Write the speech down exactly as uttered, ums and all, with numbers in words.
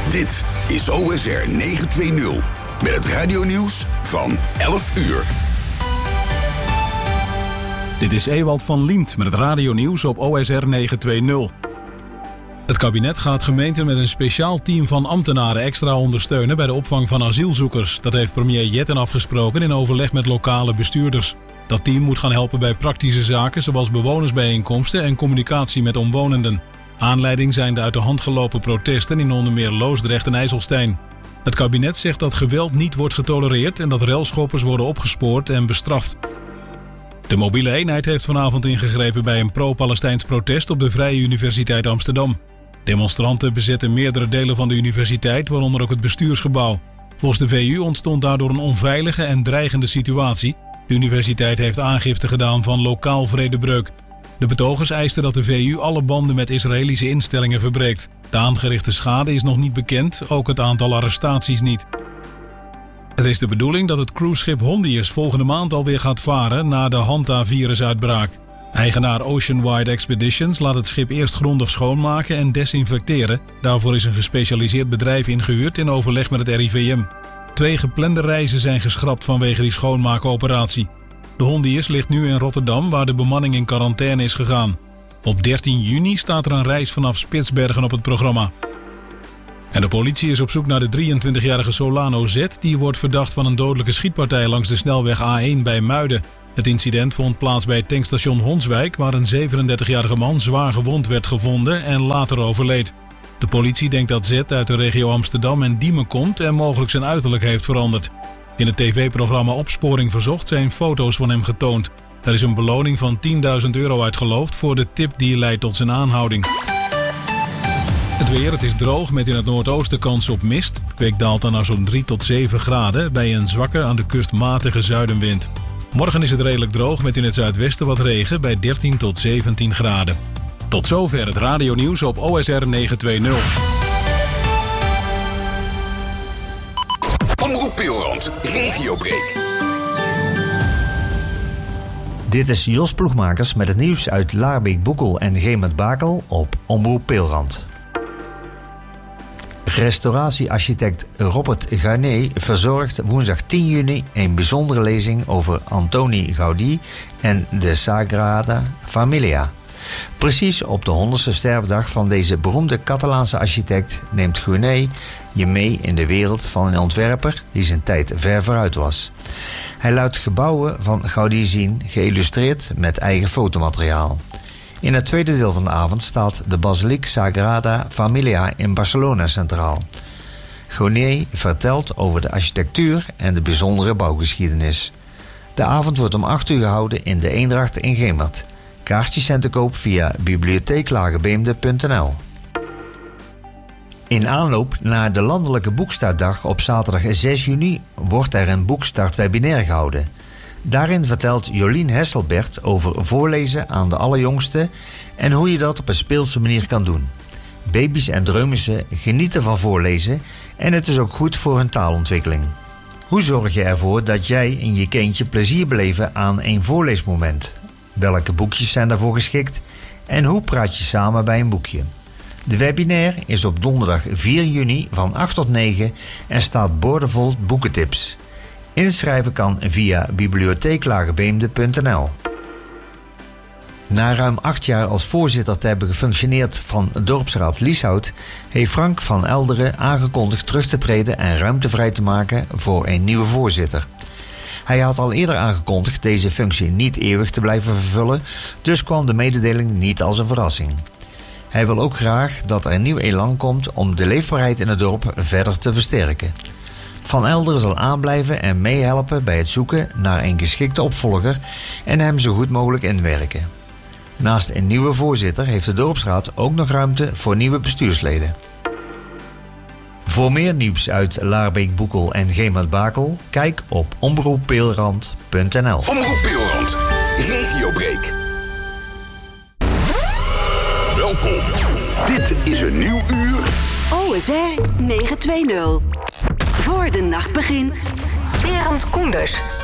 Dit is O S R negenhonderdtwintig met het radionieuws van elf uur. Dit is Ewald van Liemt met het radionieuws op O S R negenhonderdtwintig. Het kabinet gaat gemeenten met een speciaal team van ambtenaren extra ondersteunen bij de opvang van asielzoekers. Dat heeft premier Jetten afgesproken in overleg met lokale bestuurders. Dat team moet gaan helpen bij praktische zaken zoals bewonersbijeenkomsten en communicatie met omwonenden. Aanleiding zijn de uit de hand gelopen protesten in onder meer Loosdrecht en IJsselstein. Het kabinet zegt dat geweld niet wordt getolereerd en dat relschoppers worden opgespoord en bestraft. De mobiele eenheid heeft vanavond ingegrepen bij een pro-Palestijns protest op de Vrije Universiteit Amsterdam. Demonstranten bezetten meerdere delen van de universiteit, waaronder ook het bestuursgebouw. Volgens de V U ontstond daardoor een onveilige en dreigende situatie. De universiteit heeft aangifte gedaan van lokaal vredebreuk. De betogers eisten dat de V U alle banden met Israëlische instellingen verbreekt. De aangerichte schade is nog niet bekend, ook het aantal arrestaties niet. Het is de bedoeling dat het cruiseschip Hondius volgende maand alweer gaat varen na de Hanta-virusuitbraak. Eigenaar Oceanwide Expeditions laat het schip eerst grondig schoonmaken en desinfecteren. Daarvoor is een gespecialiseerd bedrijf ingehuurd in overleg met het R I V M. Twee geplande reizen zijn geschrapt vanwege die schoonmaakoperatie. De Hondius ligt nu in Rotterdam, waar de bemanning in quarantaine is gegaan. Op dertien juni staat er een reis vanaf Spitsbergen op het programma. En de politie is op zoek naar de drieëntwintigjarige Solano Z... die wordt verdacht van een dodelijke schietpartij langs de snelweg A één bij Muiden. Het incident vond plaats bij het tankstation Honswijk... waar een zevenendertigjarige man zwaar gewond werd gevonden en later overleed. De politie denkt dat Z uit de regio Amsterdam en Diemen komt... en mogelijk zijn uiterlijk heeft veranderd. In het tv-programma Opsporing Verzocht zijn foto's van hem getoond. Er is een beloning van tienduizend euro uitgeloofd voor de tip die leidt tot zijn aanhouding. Het weer, het is droog met in het noordoosten kans op mist. Het kwik daalt dan naar zo'n drie tot zeven graden bij een zwakke aan de kust matige zuidenwind. Morgen is het redelijk droog met in het zuidwesten wat regen bij dertien tot zeventien graden. Tot zover het radionieuws op O S R negenhonderdtwintig. Omroep Pilrand, Regiobreak. Dit is Jos Ploegmakers met het nieuws uit Laarbeek-Boekel en Gemet-Bakel op Omroep Pilrand. Restauratiearchitect Robert Garnet verzorgt woensdag tien juni een bijzondere lezing over Antoni Gaudí en de Sagrada Familia. Precies op de honderdste sterfdag van deze beroemde Catalaanse architect neemt Garnet je mee in de wereld van een ontwerper die zijn tijd ver vooruit was. Hij laat gebouwen van Gaudí zien, geïllustreerd met eigen fotomateriaal. In het tweede deel van de avond staat de basiliek Sagrada Familia in Barcelona centraal. Garnet vertelt over de architectuur en de bijzondere bouwgeschiedenis. De avond wordt om acht uur gehouden in de Eendracht in Gemert. Kaartjes zijn te koop via bibliotheeklagebeemde punt n l. In aanloop naar de landelijke boekstartdag op zaterdag zes juni wordt er een boekstartwebinair gehouden. Daarin vertelt Jolien Hesselbert over voorlezen aan de allerjongsten en hoe je dat op een speelse manier kan doen. Baby's en dreumissen genieten van voorlezen en het is ook goed voor hun taalontwikkeling. Hoe zorg je ervoor dat jij en je kindje plezier beleven aan een voorleesmoment? Welke boekjes zijn daarvoor geschikt? En hoe praat je samen bij een boekje? De webinair is op donderdag vier juni van acht tot negen en staat boordevol boekentips. Inschrijven kan via bibliotheeklagebeemde punt n l. Na ruim acht jaar als voorzitter te hebben gefunctioneerd van dorpsraad Lieshout, heeft Frank van Elderen aangekondigd terug te treden en ruimte vrij te maken voor een nieuwe voorzitter. Hij had al eerder aangekondigd deze functie niet eeuwig te blijven vervullen, dus kwam de mededeling niet als een verrassing. Hij wil ook graag dat er een nieuw elan komt om de leefbaarheid in het dorp verder te versterken. Van Elderen zal aanblijven en meehelpen bij het zoeken naar een geschikte opvolger en hem zo goed mogelijk inwerken. Naast een nieuwe voorzitter heeft de dorpsraad ook nog ruimte voor nieuwe bestuursleden. Voor meer nieuws uit Laarbeek-Boekel en Gemet-Bakel, kijk op omroep pilrand punt n l. Omroep Pilrand, Regiobreak. Welkom. Dit is een nieuw uur. O S R negenhonderdtwintig. Voor de nacht begint, Berend Koenders.